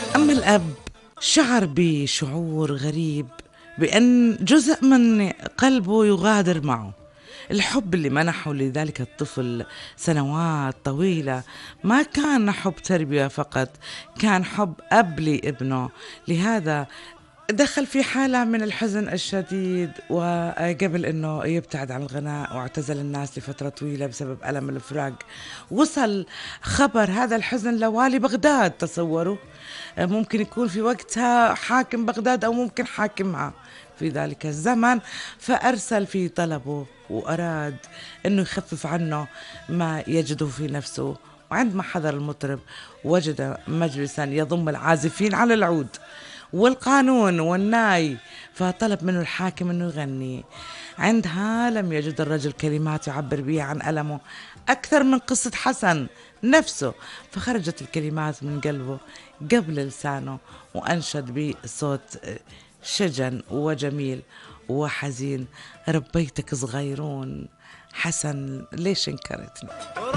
أما الأب شعر بشعور غريب بأن جزء من قلبه يغادر معه. الحب اللي منحه لذلك الطفل سنوات طويلة ما كان حب تربية فقط، كان حب أب لابنه. لهذا دخل في حالة من الحزن الشديد، وقبل أنه يبتعد عن الغناء واعتزل الناس لفترة طويلة بسبب ألم الفراق. وصل خبر هذا الحزن لوالي بغداد، تصوروا، ممكن يكون في وقتها حاكم بغداد أو ممكن حاكم معه في ذلك الزمن، فأرسل في طلبه وأراد أنه يخفف عنه ما يجده في نفسه. وعندما حضر المطرب وجد مجلسا يضم العازفين على العود والقانون والناي، فطلب منه الحاكم أنه يغني. عندها لم يجد الرجل كلمات يعبر بها عن ألمه أكثر من قصة حسن نفسه، فخرجت الكلمات من قلبه قبل لسانه وأنشد بصوت شجن وجميل وحزين: ربيتك صغيرون حسن ليش انكرتني.